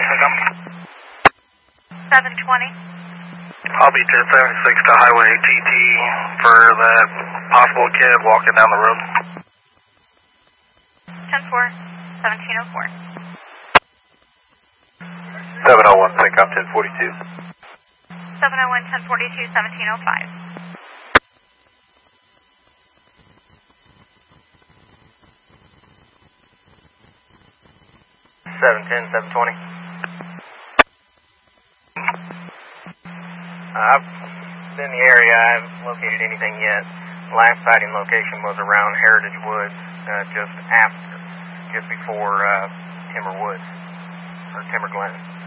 pick up? 720. I'll be 1076 to Highway TT for that possible kid walking down the road. 10-4, 1704. 701, pickup 1042. 701, 1042, 1705. 710, 720. I've been in the area. I haven't located anything yet. Last sighting location was around Heritage Woods, just before Timber Woods, or Timber Glen.